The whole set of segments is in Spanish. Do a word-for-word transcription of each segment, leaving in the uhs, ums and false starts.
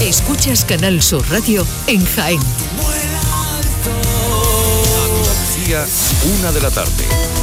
Escuchas Canal Sur Radio en Jaén. Andalucía, una de la tarde.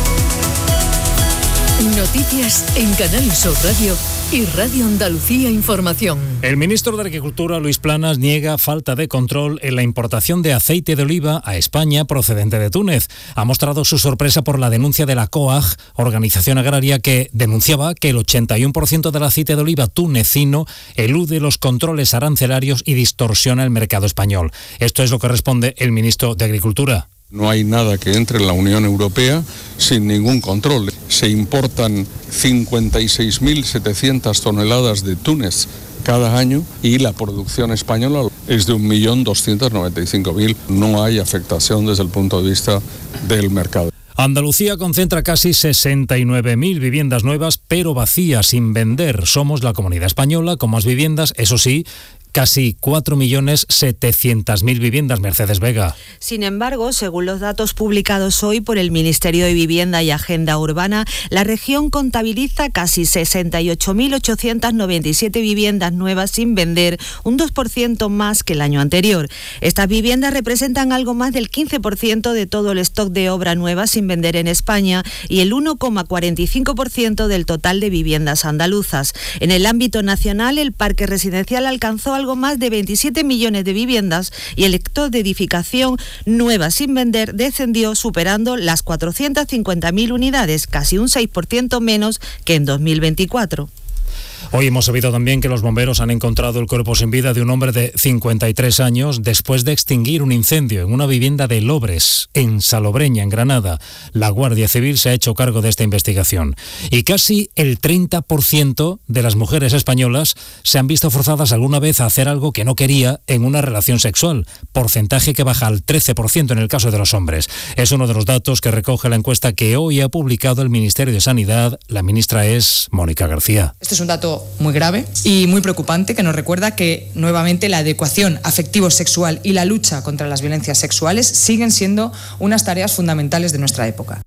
Noticias en Canal Sur Radio y Radio Andalucía Información. El ministro de Agricultura, Luis Planas, niega falta de control en la importación de aceite de oliva a España procedente de Túnez. Ha mostrado su sorpresa por la denuncia de la COAG, organización agraria que denunciaba que el ochenta y uno por ciento del aceite de oliva tunecino elude los controles arancelarios y distorsiona el mercado español. Esto es lo que responde el ministro de Agricultura. No hay nada que entre en la Unión Europea sin ningún control. Se importan cincuenta y seis mil setecientas toneladas de Túnez cada año y la producción española es de un millón doscientos noventa y cinco mil. No hay afectación desde el punto de vista del mercado. Andalucía concentra casi sesenta y nueve mil viviendas nuevas, pero vacías, sin vender. Somos la comunidad española con más viviendas, eso sí, casi cuatro millones setecientas mil viviendas. Mercedes Vega. Sin embargo, según los datos publicados hoy por el Ministerio de Vivienda y Agenda Urbana, la región contabiliza casi sesenta y ocho mil ochocientas noventa y siete viviendas nuevas sin vender, un dos por ciento más que el año anterior. Estas viviendas representan algo más del quince por ciento de todo el stock de obra nueva sin vender en España y el uno coma cuarenta y cinco por ciento del total de viviendas andaluzas. En el ámbito nacional, el parque residencial alcanzó algo más de veintisiete millones de viviendas y el stock de edificación nueva sin vender descendió superando las cuatrocientas cincuenta mil unidades, casi un seis por ciento menos que en dos mil veinticuatro. Hoy hemos sabido también que los bomberos han encontrado el cuerpo sin vida de un hombre de cincuenta y tres años después de extinguir un incendio en una vivienda de Lobres, en Salobreña, en Granada. La Guardia Civil se ha hecho cargo de esta investigación. Y casi el treinta por ciento de las mujeres españolas se han visto forzadas alguna vez a hacer algo que no quería en una relación sexual, porcentaje que baja al trece por ciento en el caso de los hombres. Es uno de los datos que recoge la encuesta que hoy ha publicado el Ministerio de Sanidad. La ministra es Mónica García. Este es un dato muy grave y muy preocupante que nos recuerda que nuevamente la adecuación afectivo-sexual y la lucha contra las violencias sexuales siguen siendo unas tareas fundamentales de nuestra época.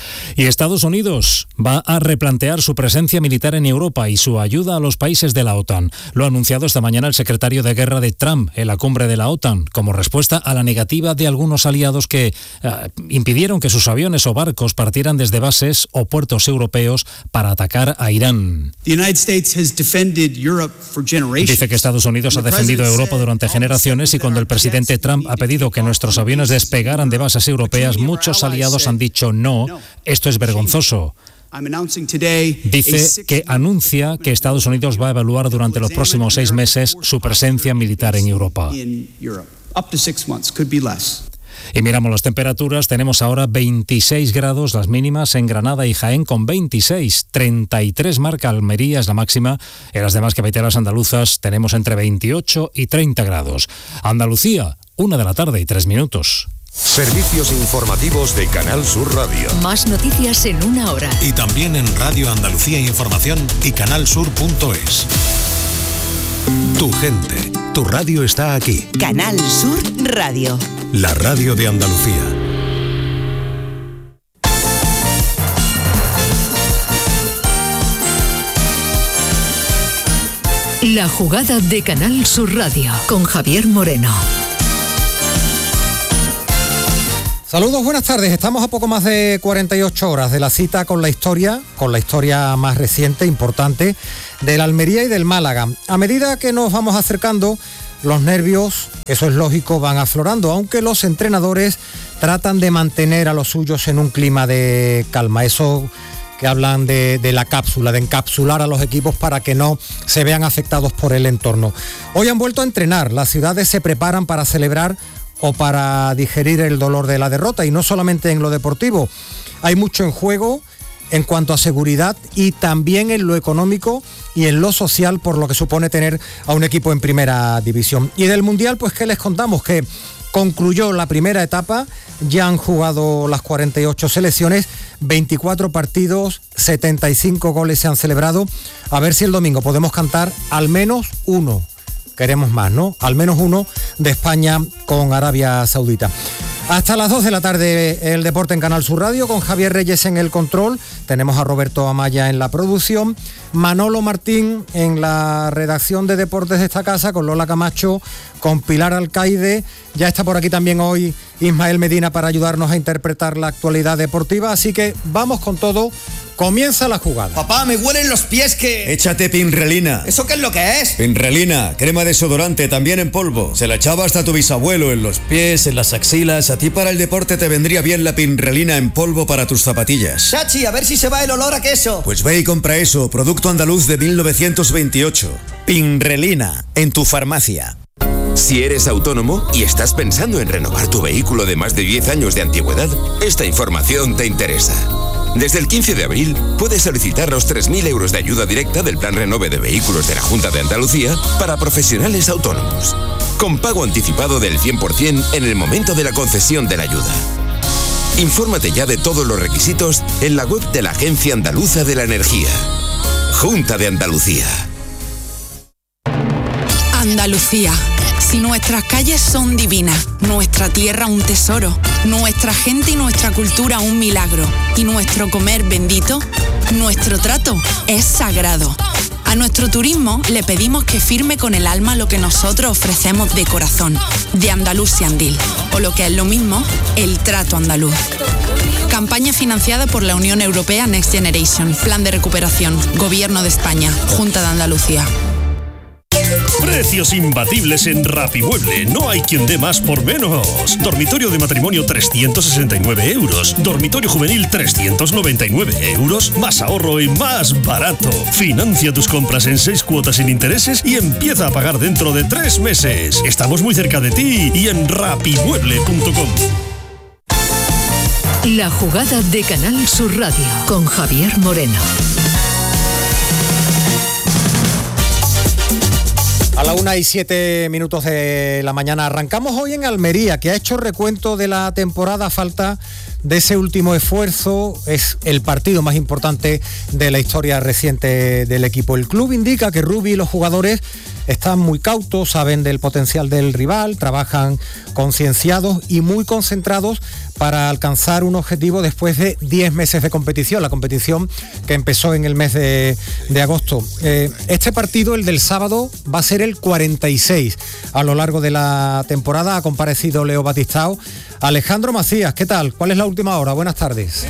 Y Estados Unidos va a replantear su presencia militar en Europa y su ayuda a los países de la OTAN. Lo ha anunciado esta mañana el secretario de Guerra de Trump en la cumbre de la OTAN, como respuesta a la negativa de algunos aliados que uh, impidieron que sus aviones o barcos partieran desde bases o puertos europeos para atacar a Irán. Dice que Estados Unidos ha defendido a Europa durante generaciones y cuando el presidente Trump ha pedido que nuestros aviones despegaran de bases europeas, muchos aliados han dicho no. Esto es vergonzoso. Dice que anuncia que Estados Unidos va a evaluar durante los próximos seis meses su presencia militar en Europa. Y miramos las temperaturas, tenemos ahora veintiséis grados las mínimas en Granada y Jaén con veintiséis, treinta y tres marca Almería es la máxima, en las demás capitales andaluzas tenemos entre veintiocho y treinta grados. Andalucía, una de la tarde y tres minutos. Servicios informativos de Canal Sur Radio. Más noticias en una hora. Y también en Radio Andalucía Información y canalsur punto es. Tu gente, tu radio está aquí. Canal Sur Radio. La radio de Andalucía. La jugada de Canal Sur Radio con Javier Moreno. Saludos, buenas tardes. Estamos a poco más de cuarenta y ocho horas de la cita con la historia, con la historia más reciente, importante, del Almería y del Málaga. A medida que nos vamos acercando, los nervios, eso es lógico, van aflorando, aunque los entrenadores tratan de mantener a los suyos en un clima de calma. Eso que hablan de, de la cápsula, de encapsular a los equipos para que no se vean afectados por el entorno. Hoy han vuelto a entrenar, las ciudades se preparan para celebrar o para digerir el dolor de la derrota, y no solamente en lo deportivo. Hay mucho en juego en cuanto a seguridad y también en lo económico y en lo social, por lo que supone tener a un equipo en primera división. Y del Mundial, pues ¿qué les contamos? Que concluyó la primera etapa, ya han jugado las cuarenta y ocho selecciones, veinticuatro partidos, setenta y cinco goles se han celebrado. A ver si el domingo podemos cantar al menos uno. Queremos más, ¿no? Al menos uno de España con Arabia Saudita. Hasta las dos de la tarde el deporte en Canal Sur Radio con Javier Reyes en el control. Tenemos a Roberto Amaya en la producción, Manolo Martín en la redacción de deportes de esta casa, con Lola Camacho, con Pilar Alcaide. Ya está por aquí también hoy Ismael Medina para ayudarnos a interpretar la actualidad deportiva. Así que vamos con todo. Comienza la jugada. Papá, me huelen los pies que... Échate Pinrelina. ¿Eso qué es lo que es? Pinrelina, crema desodorante, también en polvo. Se la echaba hasta tu bisabuelo en los pies, en las axilas. A ti para el deporte te vendría bien la Pinrelina en polvo para tus zapatillas. Chachi, a ver si se va el olor a queso. Pues ve y compra eso, producto andaluz de mil novecientos veintiocho. Pinrelina, en tu farmacia. Si eres autónomo y estás pensando en renovar tu vehículo de más de diez años de antigüedad, esta información te interesa. Desde el quince de abril puedes solicitar los tres mil euros de ayuda directa del Plan Renove de Vehículos de la Junta de Andalucía para profesionales autónomos, con pago anticipado del cien por ciento en el momento de la concesión de la ayuda. Infórmate ya de todos los requisitos en la web de la Agencia Andaluza de la Energía. Junta de Andalucía. Andalucía. Si nuestras calles son divinas, nuestra tierra un tesoro, nuestra gente y nuestra cultura un milagro, y nuestro comer bendito, nuestro trato es sagrado. A nuestro turismo le pedimos que firme con el alma lo que nosotros ofrecemos de corazón, de Andalucía Andil, o lo que es lo mismo, el trato andaluz. Campaña financiada por la Unión Europea Next Generation, Plan de Recuperación, Gobierno de España, Junta de Andalucía. Precios imbatibles en Rapimueble. No hay quien dé más por menos. Dormitorio de matrimonio trescientos sesenta y nueve euros. Dormitorio juvenil trescientos noventa y nueve euros. Más ahorro y más barato. Financia tus compras en seis cuotas sin intereses y empieza a pagar dentro de tres meses. Estamos muy cerca de ti y en rapimueble punto com. La jugada de Canal Sur Radio con Javier Moreno. A la una y siete minutos de la mañana arrancamos hoy en Almería, que ha hecho recuento de la temporada a falta de ese último esfuerzo. Es el partido más importante de la historia reciente del equipo. El club indica que Rubi y los jugadores están muy cautos, saben del potencial del rival, trabajan concienciados y muy concentrados para alcanzar un objetivo después de diez meses de competición, la competición que empezó en el mes de, de agosto. Eh, este partido, el del sábado, va a ser el cuarenta y seis a lo largo de la temporada. Ha comparecido Leo Batistao. Alejandro Macías, ¿qué tal? ¿Cuál es la última hora? Buenas tardes.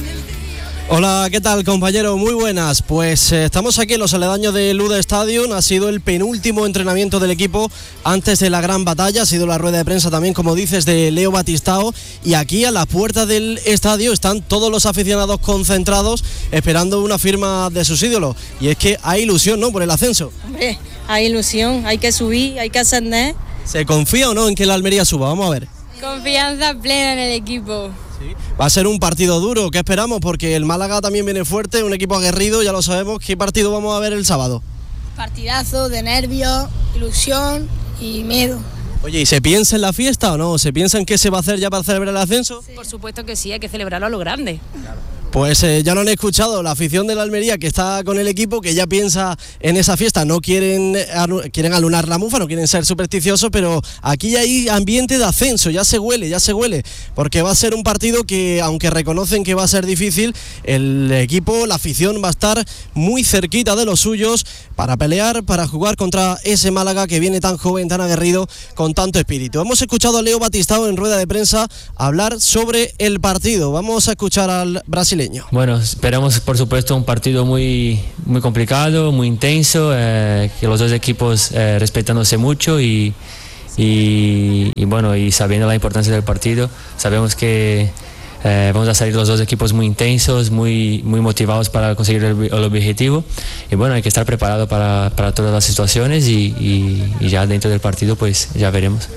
Hola, ¿qué tal, compañero? Muy buenas. Pues eh, estamos aquí en los aledaños del Luda Stadium. Ha sido el penúltimo entrenamiento del equipo antes de la gran batalla. Ha sido la rueda de prensa también, como dices, de Leo Batistao. Y aquí a la puerta del estadio están todos los aficionados concentrados esperando una firma de sus ídolos. Y es que hay ilusión, ¿no?, por el ascenso. Hombre, hay ilusión, hay que subir, hay que ascender. ¿Se confía o no en que la Almería suba? Vamos a ver. Confianza plena en el equipo. Sí. Va a ser un partido duro, ¿qué esperamos? Porque el Málaga también viene fuerte, un equipo aguerrido, ya lo sabemos. ¿Qué partido vamos a ver el sábado? Partidazo de nervios, ilusión y miedo. Oye, ¿y se piensa en la fiesta o no? ¿Se piensa en qué se va a hacer ya para celebrar el ascenso? Sí. Por supuesto que sí, hay que celebrarlo a lo grande. Claro. Pues eh, ya lo han escuchado, la afición de la Almería que está con el equipo, que ya piensa en esa fiesta. No quieren, quieren alunar la mufa, no quieren ser supersticiosos, pero aquí hay ambiente de ascenso, ya se huele, ya se huele, porque va a ser un partido que, aunque reconocen que va a ser difícil, el equipo, la afición va a estar muy cerquita de los suyos para pelear, para jugar contra ese Málaga que viene tan joven, tan aguerrido, con tanto espíritu. Hemos escuchado a Leo Batistao en rueda de prensa hablar sobre el partido. Vamos a escuchar al brasileño. Bueno, esperamos por supuesto un partido muy, muy complicado, muy intenso, eh, que los dos equipos eh, respetándose mucho y, y, y bueno, y sabiendo la importancia del partido. Sabemos que eh, vamos a salir los dos equipos muy intensos, muy, muy motivados para conseguir el, el objetivo, y bueno, hay que estar preparado para, para todas las situaciones y, y, y ya dentro del partido pues ya veremos.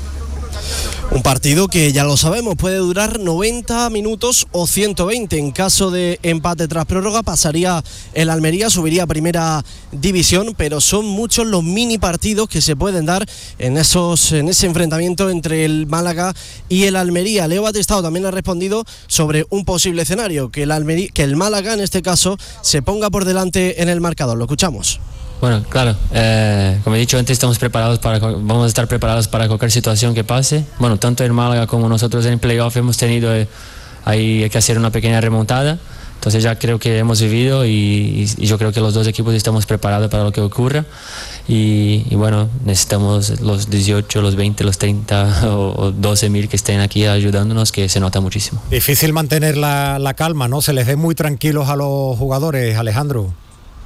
Un partido que ya lo sabemos, puede durar noventa minutos o ciento veinte. En caso de empate tras prórroga pasaría el Almería, subiría a primera división, pero son muchos los mini partidos que se pueden dar en, esos, en ese enfrentamiento entre el Málaga y el Almería. Leo Batistao también ha respondido sobre un posible escenario, que el, Almería, que el Málaga en este caso se ponga por delante en el marcador. Lo escuchamos. Bueno, claro, eh, como he dicho antes, estamos preparados para, vamos a estar preparados para cualquier situación que pase. Bueno, tanto en Málaga como nosotros en playoff hemos tenido eh, ahí que hacer una pequeña remontada. Entonces ya creo que hemos vivido y, y, y yo creo que los dos equipos estamos preparados para lo que ocurra. Y, y bueno, necesitamos los dieciocho, los veinte, los treinta o, o doce mil que estén aquí ayudándonos, que se nota muchísimo. Difícil mantener la, la calma, ¿no? Se les ve muy tranquilos a los jugadores, Alejandro.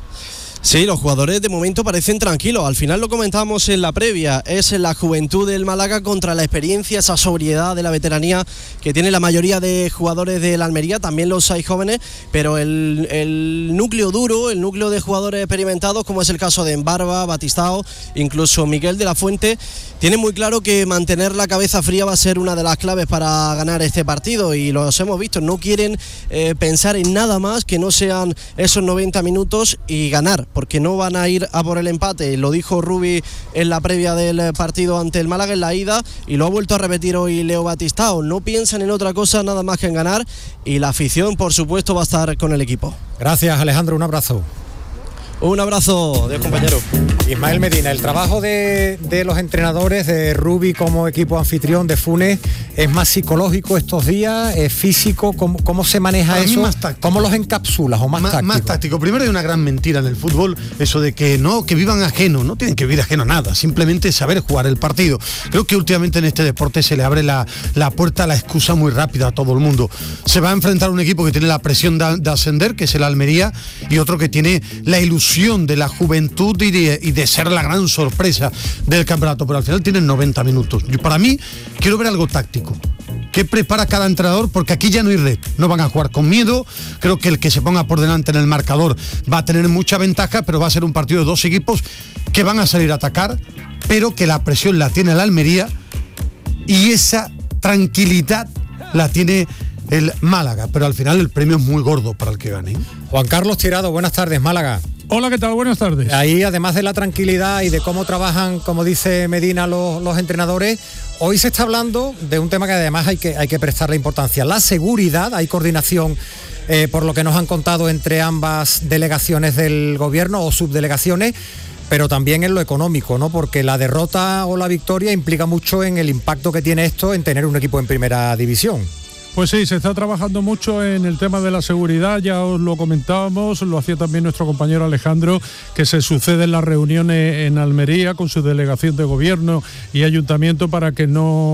Sí, los jugadores de momento parecen tranquilos. Al final lo comentábamos en la previa. Es la juventud del Málaga contra la experiencia, esa sobriedad de la veteranía que tiene la mayoría de jugadores de la Almería. También los hay jóvenes, pero el, el núcleo duro, el núcleo de jugadores experimentados, como es el caso de Embarba, Batistao, incluso Miguel de la Fuente, tiene muy claro que mantener la cabeza fría va a ser una de las claves para ganar este partido, y los hemos visto. No quieren eh, pensar en nada más que no sean esos noventa minutos y ganar, porque no van a ir a por el empate. Lo dijo Rubi en la previa del partido ante el Málaga en la ida, y lo ha vuelto a repetir hoy Leo Batistao. No piensan en otra cosa nada más que en ganar, y la afición, por supuesto, va a estar con el equipo. Gracias, Alejandro, un abrazo. Un abrazo de compañero. Ismael Medina, el trabajo de, de los entrenadores, de Rubi como equipo anfitrión, de Funes, ¿es más psicológico estos días? ¿Es físico? ¿Cómo, cómo se maneja Para eso? Más táctico. ¿Cómo los encapsulas o más, más táctico? Más táctico. Primero, hay una gran mentira en el fútbol, eso de que no, que vivan ajeno. No tienen que vivir ajeno a nada, simplemente saber jugar el partido. Creo que últimamente en este deporte se le abre la, la puerta a la excusa muy rápida a todo el mundo. Se va a enfrentar a un equipo que tiene la presión de, de ascender, que es el Almería, y otro que tiene la ilusión de la juventud y de, y de ser la gran sorpresa del campeonato, pero al final tienen noventa minutos. Yo, para mí, quiero ver algo táctico. ¿Qué prepara cada entrenador? Porque aquí ya no hay red, no van a jugar con miedo. Creo que el que se ponga por delante en el marcador va a tener mucha ventaja, pero va a ser un partido de dos equipos que van a salir a atacar, pero que la presión la tiene el Almería, y esa tranquilidad la tiene el Málaga, pero al final el premio es muy gordo para el que gane. Juan Carlos Tirado, buenas tardes, Málaga. Hola, ¿qué tal? Buenas tardes. Ahí, además de la tranquilidad y de cómo trabajan, como dice Medina, los, los entrenadores, hoy se está hablando de un tema que además hay que, hay que prestarle importancia, la seguridad. Hay coordinación, eh, por lo que nos han contado, entre ambas delegaciones del gobierno o subdelegaciones, pero también en lo económico, ¿no? Porque la derrota o la victoria implica mucho en el impacto que tiene esto en tener un equipo en primera división. Pues sí, se está trabajando mucho en el tema de la seguridad, ya os lo comentábamos, lo hacía también nuestro compañero Alejandro, que se suceden las reuniones en Almería con su delegación de gobierno y ayuntamiento para que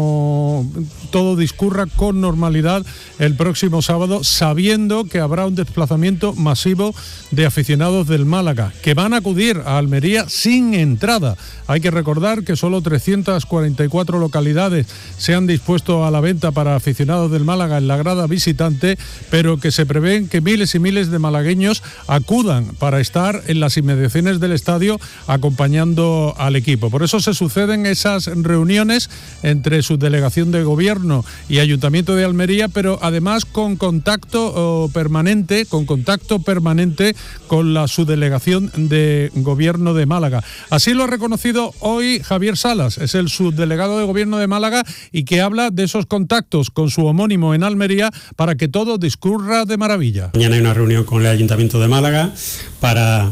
no todo discurra con normalidad el próximo sábado, sabiendo que habrá un desplazamiento masivo de aficionados del Málaga, que van a acudir a Almería sin entrada. Hay que recordar que solo trescientas cuarenta y cuatro localidades se han dispuesto a la venta para aficionados del Málaga en la grada visitante, pero que se prevén que miles y miles de malagueños acudan para estar en las inmediaciones del estadio acompañando al equipo. Por eso se suceden esas reuniones entre su delegación de gobierno y Ayuntamiento de Almería, pero además con contacto oh, permanente, con contacto permanente con la subdelegación de gobierno de Málaga. Así lo ha reconocido hoy Javier Salas, es el subdelegado de gobierno de Málaga, y que habla de esos contactos con su homónimo en Almería para que todo discurra de maravilla. Mañana hay una reunión con el Ayuntamiento de Málaga para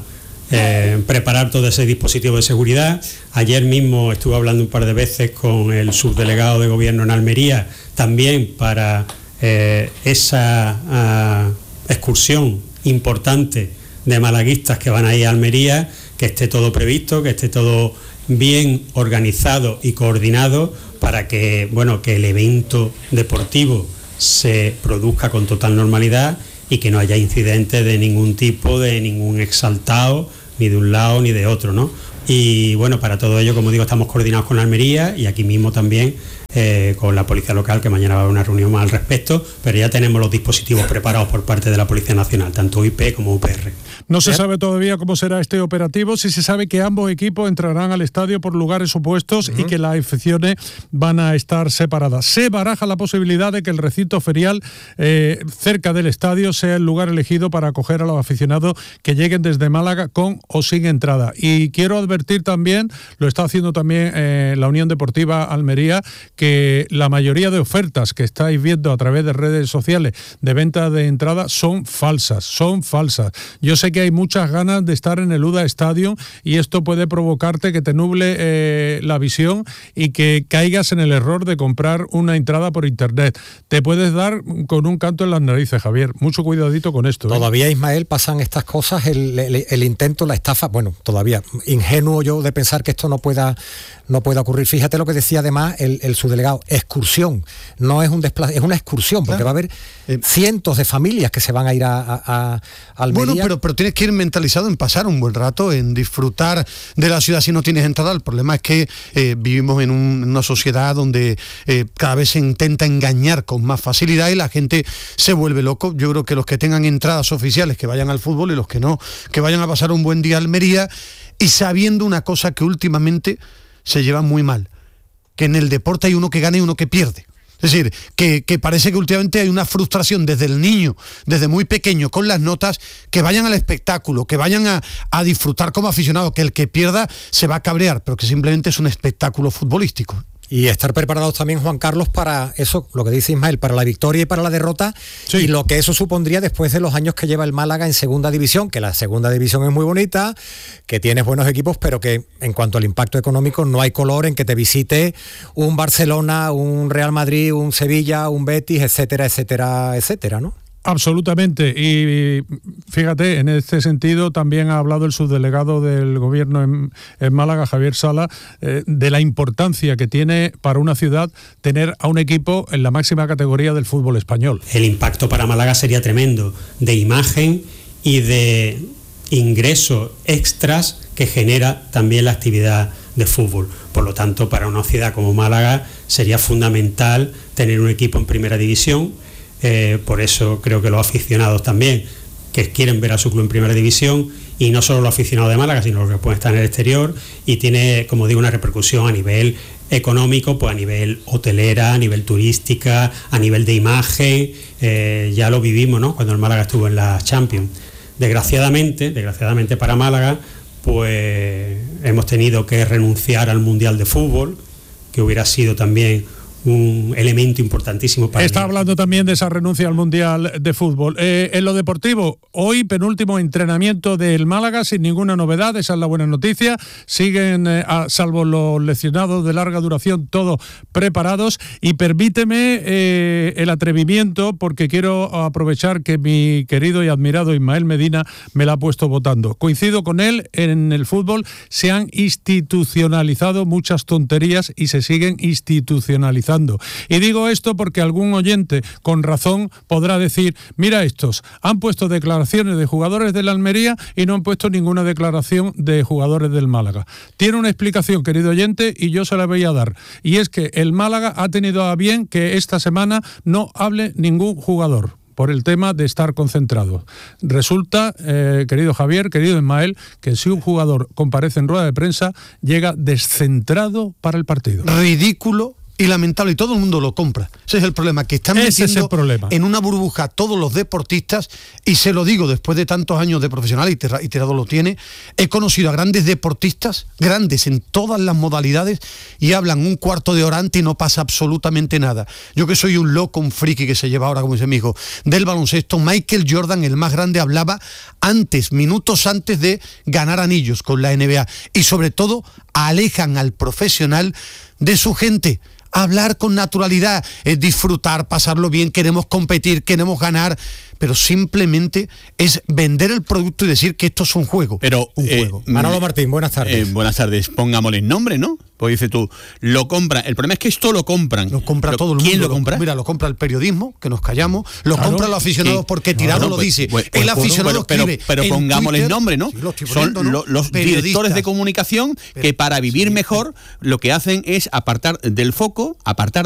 eh, preparar todo ese dispositivo de seguridad. Ayer mismo estuve hablando un par de veces con el subdelegado de gobierno en Almería, también para eh, esa uh, excursión importante de malaguistas que van a ir a Almería, que esté todo previsto, que esté todo bien organizado y coordinado para que, bueno, que el evento deportivo se produzca con total normalidad y que no haya incidentes de ningún tipo, de ningún exaltado, ni de un lado ni de otro, ¿no? Y bueno, para todo ello, como digo, estamos coordinados con Almería y aquí mismo también eh, con la Policía Local, que mañana va a haber una reunión más al respecto, pero ya tenemos los dispositivos preparados por parte de la Policía Nacional, tanto U I P como U P R. No se sabe todavía cómo será este operativo, sí se sabe que ambos equipos entrarán al estadio por lugares opuestos uh-huh. y que las aficiones van a estar separadas. Se baraja la posibilidad de que el recinto ferial eh, cerca del estadio sea el lugar elegido para acoger a los aficionados que lleguen desde Málaga con o sin entrada. Y quiero advertir también, lo está haciendo también eh, la Unión Deportiva Almería, que que la mayoría de ofertas que estáis viendo a través de redes sociales de venta de entrada son falsas, son falsas. Yo sé que hay muchas ganas de estar en el U D A Stadium y esto puede provocarte que te nuble eh, la visión y que caigas en el error de comprar una entrada por internet. Te puedes dar con un canto en las narices, Javier. Mucho cuidadito con esto. ¿eh? Todavía, Ismael, pasan estas cosas, el, el, el intento, la estafa, bueno, todavía ingenuo yo de pensar que esto no pueda no pueda ocurrir. Fíjate lo que decía además el, el subdelegado, excursión, no es un desplazo, es una excursión, porque claro. va a haber eh, cientos de familias que se van a ir a, a, a Almería. Bueno, pero, pero tienes que ir mentalizado en pasar un buen rato, en disfrutar de la ciudad si no tienes entrada. El problema es que eh, vivimos en, un, en una sociedad donde eh, cada vez se intenta engañar con más facilidad y la gente se vuelve loco. Yo creo que los que tengan entradas oficiales que vayan al fútbol y los que no, que vayan a pasar un buen día a Almería, y sabiendo una cosa que últimamente se lleva muy mal, que en el deporte hay uno que gana y uno que pierde. Es decir, que, que parece que últimamente hay una frustración desde el niño, desde muy pequeño, con las notas, que vayan al espectáculo, que vayan a, a disfrutar como aficionado, que el que pierda se va a cabrear, pero que simplemente es un espectáculo futbolístico. Y estar preparados también, Juan Carlos, para eso, lo que dice Ismael, para la victoria y para la derrota, sí. Y lo que eso supondría después de los años que lleva el Málaga en segunda división, que la segunda división es muy bonita, que tienes buenos equipos, pero que en cuanto al impacto económico no hay color en que te visite un Barcelona, un Real Madrid, un Sevilla, un Betis, etcétera, etcétera, etcétera, ¿no? Absolutamente, y fíjate, en este sentido también ha hablado el subdelegado del gobierno en, en Málaga, Javier Sala, eh, de la importancia que tiene para una ciudad tener a un equipo en la máxima categoría del fútbol español. El impacto para Málaga sería tremendo, de imagen y de ingresos extras que genera también la actividad de fútbol. Por lo tanto, para una ciudad como Málaga sería fundamental tener un equipo en primera división. Eh, por eso creo que los aficionados también, que quieren ver a su club en primera división, y no solo los aficionados de Málaga, sino los que pueden estar en el exterior, y tiene, como digo, una repercusión a nivel económico, pues a nivel hotelera, a nivel turística, a nivel de imagen. Eh, ya lo vivimos, ¿no?, cuando el Málaga estuvo en la Champions. Desgraciadamente, desgraciadamente para Málaga, pues hemos tenido que renunciar al Mundial de Fútbol, que hubiera sido también un elemento importantísimo para Está mí. Hablando también de esa renuncia al Mundial de Fútbol. Eh, en lo deportivo, hoy penúltimo entrenamiento del Málaga sin ninguna novedad, esa es la buena noticia. Siguen, eh, a, salvo los lesionados de larga duración, todos preparados. Y permíteme eh, el atrevimiento, porque quiero aprovechar que mi querido y admirado Ismael Medina me la ha puesto votando. Coincido con él, en el fútbol se han institucionalizado muchas tonterías y se siguen institucionalizando. Y digo esto porque algún oyente con razón podrá decir, mira estos, han puesto declaraciones de jugadores de la Almería y no han puesto ninguna declaración de jugadores del Málaga. Tiene una explicación, querido oyente, y yo se la voy a dar. Y es que el Málaga ha tenido a bien que esta semana no hable ningún jugador por el tema de estar concentrado. Resulta, eh, querido Javier, querido Ismael, que si un jugador comparece en rueda de prensa, llega descentrado para el partido. Ridículo y lamentable, y todo el mundo lo compra. Ese es el problema, que están Ese metiendo es el problema. en una burbuja todos los deportistas, y se lo digo después de tantos años de profesional, y, y Tirado lo tiene, he conocido a grandes deportistas, grandes en todas las modalidades, y hablan un cuarto de hora antes y no pasa absolutamente nada. Yo que soy un loco, un friki que se lleva ahora, como dice mi hijo, del baloncesto, Michael Jordan, el más grande, hablaba antes, minutos antes de ganar anillos con la N B A, y sobre todo alejan al profesional de su gente. Hablar con naturalidad, es disfrutar, pasarlo bien, queremos competir, queremos ganar, pero simplemente es vender el producto y decir que esto es un juego. Pero, un eh, juego. Manolo Martín, buenas tardes. Eh, buenas tardes, pongámosle nombre, ¿no? Pues dices tú, lo compran. El problema es que esto lo compran. Lo compra lo, todo el mundo. ¿Quién lo compra? Mira, lo compra el periodismo, que nos callamos, lo claro, compran los aficionados porque Tirado claro, lo pues, dice. Pues, pues, el aficionado pero, escribe pero, pero pongámosle Twitter, nombre, ¿no? Sí, lo Son poniendo, ¿no? los directores de comunicación que para vivir sí, mejor lo que hacen es apartar del foco, apartar